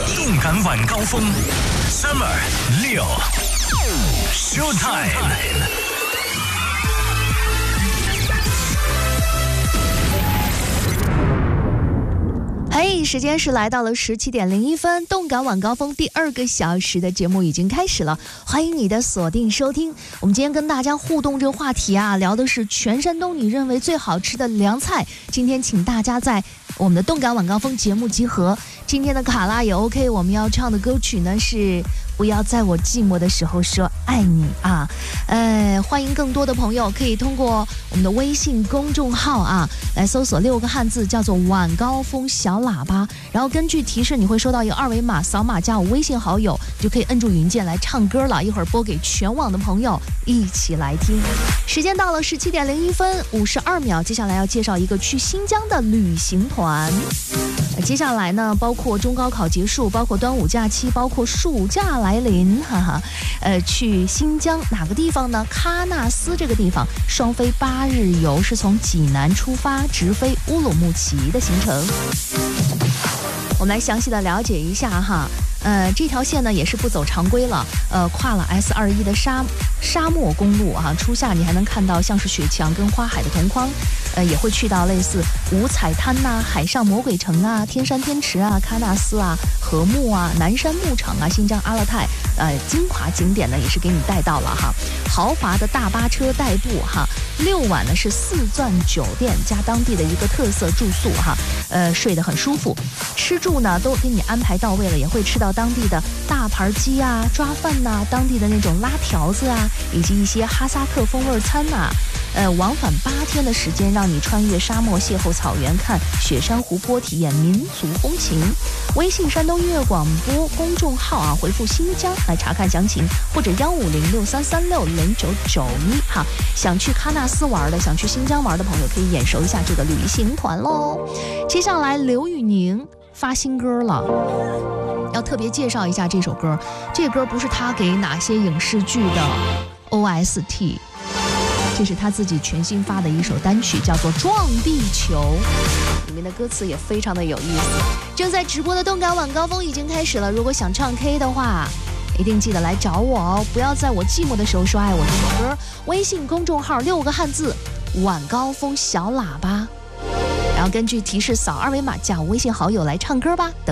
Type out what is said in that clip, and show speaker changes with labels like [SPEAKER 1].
[SPEAKER 1] 动感晚高峰 Summer 6 Showtime。
[SPEAKER 2] 嘿，时间是来到了17点01分，动感晚高峰第2个小时的节目已经开始了，欢迎你的锁定收听。我们今天跟大家互动这个话题啊，聊的是全山东你认为最好吃的凉菜。今天请大家在我们的动感晚高峰节目集合。今天的卡拉也 OK， 我们要唱的歌曲呢是不要在我寂寞的时候说爱你啊。欢迎更多的朋友可以通过我们的微信公众号啊来搜索6个汉字，叫做晚高峰小喇叭，然后根据提示你会收到一个2维码，扫码加我微信好友，你就可以摁住语音键来唱歌了，一会儿播给全网的朋友一起来听。时间到了17点01分52秒，接下来要介绍一个去新疆的旅行团。接下来呢，包括中高考结束，包括端午假期，包括暑假来临，哈哈，去新疆哪个地方呢？喀纳斯这个地方，双飞8日游，是从济南出发，直飞乌鲁木齐的行程。我们来详细的了解一下哈。这条线呢也是不走常规了，跨了 S21 的沙漠公路啊，初夏你还能看到像是雪墙跟花海的同框，也会去到类似五彩滩呐、海上魔鬼城啊、天山天池啊、喀纳斯啊、禾木啊、南山牧场啊、新疆阿勒泰，精华景点呢也是给你带到了哈。豪华的大巴车代步哈，6晚呢是4钻酒店加当地的一个特色住宿哈，睡得很舒服，吃住呢都给你安排到位了，也会吃到当地的大盘鸡啊、抓饭呐、当地的那种拉条子啊，以及一些哈萨克风味餐呐。往返8天的时间，让你穿越沙漠，邂逅草原，看雪山湖泊，体验民族风情。微信山东音乐广播公众号啊，回复新疆来查看详情，或者15063360991哈。想去喀纳斯玩的，想去新疆玩的朋友，可以眼熟一下这个旅行团喽。接下来刘宇宁发新歌了，要特别介绍一下这首歌。这歌不是他给哪些影视剧的 OST， 这是他自己全新发的一首单曲，叫做《撞地球》，里面的歌词也非常的有意思。正在直播的动感晚高峰已经开始了，如果想唱 K 的话，一定记得来找我哦！不要在我寂寞的时候说爱我这首歌，微信公众号6个汉字晚高峰小喇叭，然后根据提示扫2维码加我微信好友来唱歌吧。